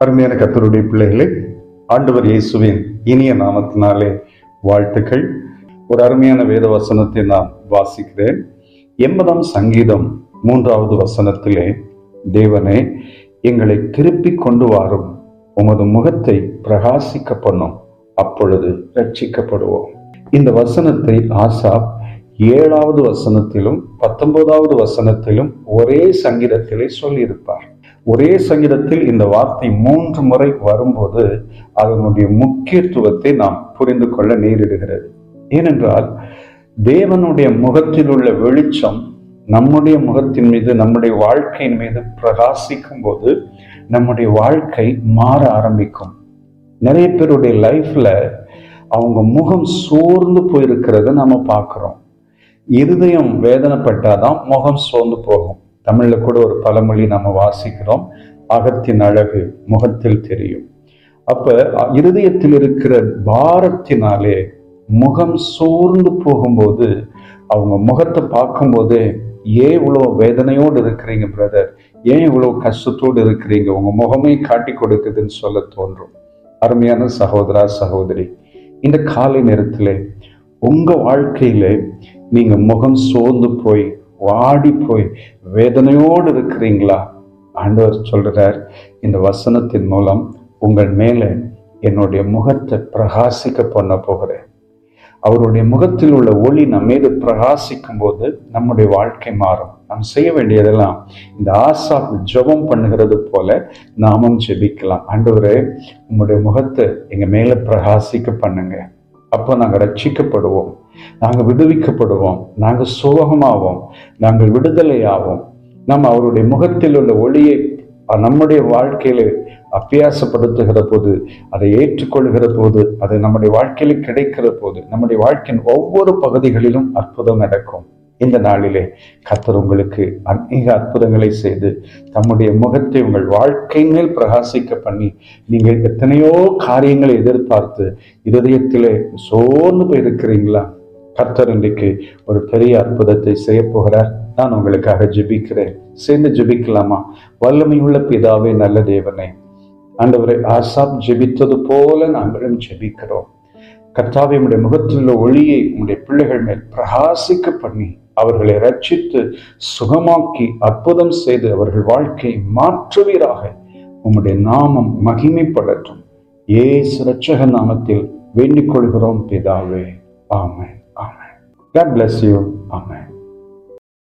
அருமையான கர்த்தருடைய பிள்ளைகளை, ஆண்டவர் இயேசுவின் இனிய நாமத்தினாலே வாழ்த்துக்கள். ஒரு அருமையான வேத வசனத்தை நான் வாசிக்கிறேன். 80ஆம் சங்கீதம் 3வது வசனத்திலே, தேவனே எங்களை திருப்பி கொண்டு வாரும், உமது முகத்தை பிரகாசிக்க பண்ணும், அப்பொழுது ரட்சிக்கப்படுவோம். இந்த வசனத்தை ஆசாப் 7வது வசனத்திலும் 19வது வசனத்திலும் ஒரே சங்கீதத்திலே சொல்லியிருப்பார். ஒரே சங்கீதத்தில் இந்த வார்த்தை 3 முறை வரும்போது அதனுடைய முக்கியத்துவத்தை நாம் புரிந்து கொள்ள நேரிடுகிறது. ஏனென்றால் தேவனுடைய முகத்தில் உள்ள வெளிச்சம் நம்முடைய முகத்தின் மீது, நம்முடைய வாழ்க்கையின் மீது பிரகாசிக்கும் போது நம்முடைய வாழ்க்கை மாற ஆரம்பிக்கும். நிறைய பேருடைய லைஃப்ல அவங்க முகம் சோர்ந்து போயிருக்கிறத நம்ம பார்க்கிறோம். இருதயம் வேதனைப்பட்டாதான் முகம் சோர்ந்து போகும். தமிழ்ல கூட ஒரு பழமொழி நம்ம வாசிக்கிறோம், அகத்தின் அழகு முகத்தில் தெரியும். அப்ப இருதயத்தில் இருக்கிற பாரத்தினாலே முகம் சோர்ந்து போகும்போது அவங்க முகத்தை பார்க்கும்போது, ஏன் இவ்வளோ வேதனையோடு இருக்கிறீங்க பிரதர், ஏன் இவ்வளோ கஷ்டத்தோடு இருக்கிறீங்க, உங்க முகமே காட்டி கொடுக்குதுன்னு சொல்ல தோன்றும். அருமையான சகோதரா சகோதரி, இந்த காலை நேரத்திலே உங்க வாழ்க்கையில நீங்க முகம் சோர்ந்து போய் வாடி போய் வேதனையோடு இருக்கிறீங்களா? ஆண்டவர் சொல்றார், இந்த வசனத்தின் மூலம் உங்கள் மேல என்னுடைய முகத்தை பிரகாசிக்க பண்ண போகிறேன். அவருடைய முகத்தில் உள்ள ஒளி நம்ம மீது பிரகாசிக்கும் போது நம்முடைய வாழ்க்கை மாறும். நாம் செய்ய வேண்டியதெல்லாம் இந்த ஆசாப் ஜெபம் பண்ணுகிறது போல நாமும் ஜெபிக்கலாம். ஆண்டவரே, உங்களுடைய முகத்தை எங்க மேல பிரகாசிக்க பண்ணுங்க, அப்போ நாங்கள் ரட்சிக்கப்படுவோம், நாங்கள் விடுவிக்கப்படுவோம், நாங்கள் சுகமாவோம், நாங்கள் விடுதலையாவோம். நாம் அவருடைய முகத்தில் உள்ள ஒளியை நம்முடைய வாழ்க்கையில அபியாசப்படுத்துகிற போது, அதை ஏற்றுக்கொள்கிற போது, அது நம்முடைய வாழ்க்கையில கிடைக்கிற போது, நம்முடைய வாழ்க்கையின் ஒவ்வொரு பகுதிகளிலும் அற்புதம் நடக்கும். இந்த நாளிலே கர்த்தர் உங்களுக்கு அநேக அற்புதங்களை செய்து தம்முடைய முகத்தை உங்கள் வாழ்க்கையின் மேல் பிரகாசிக்க பண்ணி, நீங்கள் எத்தனையோ காரியங்களை எதிர்பார்த்து இருதயத்திலே சோர்ந்து போயிருக்கிறீங்களா? கர்த்தர் இன்றைக்கு ஒரு பெரிய அற்புதத்தை செய்ய போகிறார். நான் உங்களுக்காக ஜெபிக்கிறேன். சேர்ந்து ஜெபிக்கலாமா? வல்லமையுள்ள பிதாவே, நல்ல தேவனே, ஆண்டவரை ஆசாப் ஜெபித்தது போல நாங்களும் ஜெபிக்கிறோம். கர்த்தாவே, உம்முடைய முகத்தில் உள்ள ஒளியை உம்முடைய பிள்ளைகள் மேல் பிரகாசிக்க பண்ணி அவர்களை ரட்சித்து சுகமாக்கி அற்புதம் செய்து அவர்கள் வாழ்க்கையை மாற்றுவீராக. உம்முடைய நாமம் மகிமைப்படட்டும். இயேசு இரட்சக நாமத்தில் வேண்டிக் கொள்கிறோம் பிதாவே. ஆமென். ஆமென். God bless you. Amen.